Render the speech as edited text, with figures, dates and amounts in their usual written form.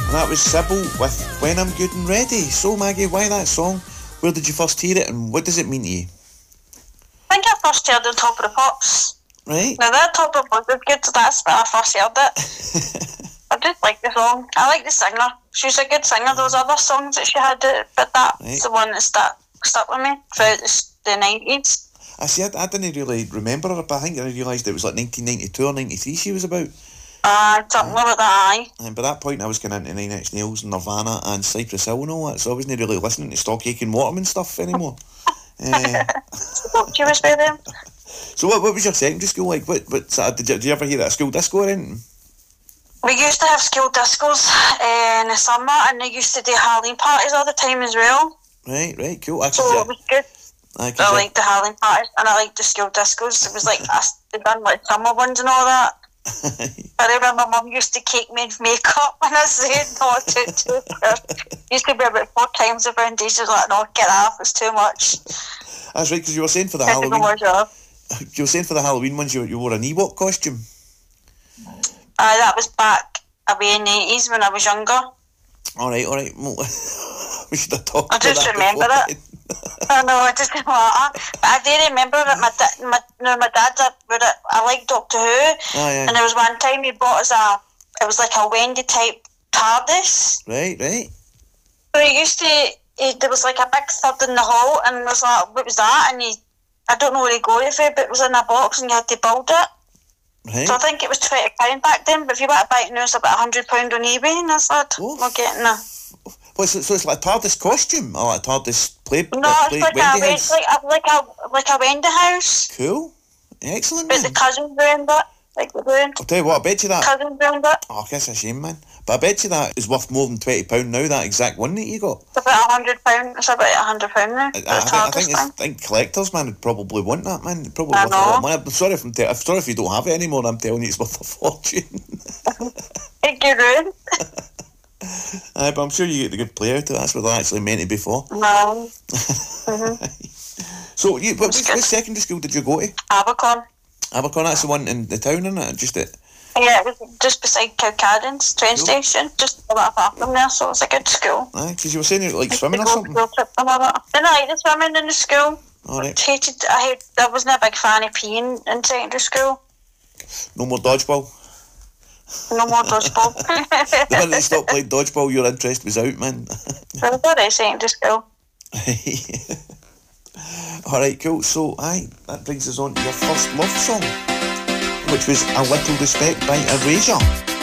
And that was Sybil with When I'm Good and Ready. So Maggie, why that song? Where did you first hear it and what does it mean to you? I think I first heard it on Top of the Pops. Right. Now that Top of the Pops is good, so that's where I first heard it. I just like the song. I like the singer. She's a good singer. Those other songs that she had, but that's the one that stuck with me throughout the 90s. I see, I didn't really remember her, but I think I realised it was like 1992 or 93 she was about. Something like that, And by that point I was kind of into Nine Inch Nails, Nirvana and Cypress Hill and all that, so I wasn't really listening to Stock Aitken Waterman stuff anymore. She was with them. So what was your secondary school like? What did you ever hear that school disco or anything? We used to have school discos in the summer, and they used to do Halloween parties all the time as well. Right, cool. So it was good. I liked the Halloween parties, and I liked the school discos. It was like they done like summer ones and all that. I remember Mum used to cake me makeup, and I said no to used to be about 4 times a round. She was like, no, get off, it's too much. That's right, because you were saying for the Halloween. You were saying for the Halloween ones you wore an Ewok costume. That was back away in the 80s when I was younger. Alright. We should have talked about that. I just remember it. I know, I just didn't want to. But I do remember that my dad would. I liked Doctor Who. And there was one time he bought us it was like a Wendy type TARDIS. Right. So he used to, there was like a big third in the hall, and was like, what was that? And I don't know where he got it from, but it was in a box and you had to build it. Right. So I think it was £20 back then, but if you want to buy it now, it's about £100 on eBay, and I said, we're getting a... Well, so it's like a TARDIS costume, or like a TARDIS play? No, it's like a Wendy house. Cool. Excellent, but man. the cousins ruined it. Like the doing. I'll tell you what, I bet you that... Cousins ruined it. Oh, that's a shame, man. But I bet you that is worth more than £20 now, that exact one that you got. It's about £100. It's about £100 now. I think collectors, man, would probably want that, man. It'd probably worth a lot of money. I'm sorry if you don't have it anymore. I'm telling you, it's worth a fortune. It get ruined. But I'm sure you get the good play out of it. That's what they're actually meant to be for. No. So, what secondary school did you go to? Abercorn. Abercorn, that's the one in the town, isn't it? Just it. Yeah, it was just beside Cowcaddens train station, just a little far from there, so it was a good school. Aye, because you were saying you like swimming or something? I didn't like the swimming in the school. Alright. I wasn't a big fan of peeing in secondary school. No more dodgeball? No more dodgeball. The minute they stopped playing dodgeball, your interest was out, man. I was alright secondary school. Alright, cool. So, that brings us on to your first love song, which was A Little Respect by Erasure.